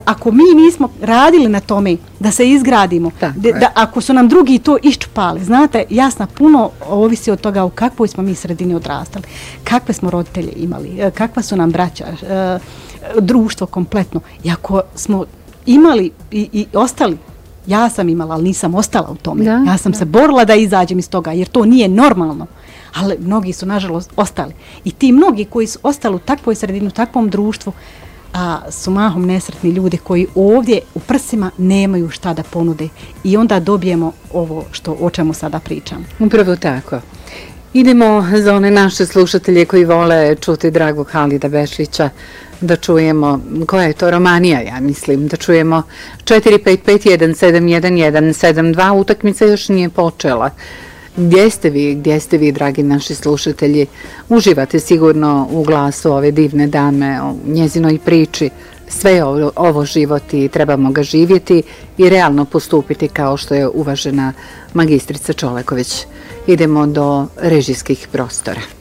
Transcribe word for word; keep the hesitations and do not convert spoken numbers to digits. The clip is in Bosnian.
Ako mi nismo radili na tome da se izgradimo, da, da ako su nam drugi to iščupali, znate, jasno, puno ovisi od toga u kakvoj smo mi sredini odrastali, kakve smo roditelje imali, kakva su nam braća, društvo kompletno. I ako smo imali i, i ostali, ja sam imala, ali nisam ostala u tome. Da, ja sam da. se borila da izađem iz toga, jer to nije normalno. Ali mnogi su, nažalost, ostali. I ti mnogi koji su ostali u takvoj sredini, u takvom društvu, a su mahom nesretni ljudi koji ovdje u prsima nemaju šta da ponude. I onda dobijemo ovo što, o čemu sada pričam. Upravo tako. Idemo za one naše slušatelje koji vole čuti dragog Halida Bešlića, da čujemo, koja je to romanija, ja mislim, da čujemo četiri pet pet jedan sedam jedan jedan sedam dva, utakmica još nije počela. Gdje ste vi, gdje ste vi, dragi naši slušatelji? Uživate sigurno u glasu ove divne dame, o njezinoj priči. Sve je ovo, ovo život i trebamo ga živjeti i realno postupiti kao što je uvažena magistrica Čoleković. Idemo do režijskih prostora.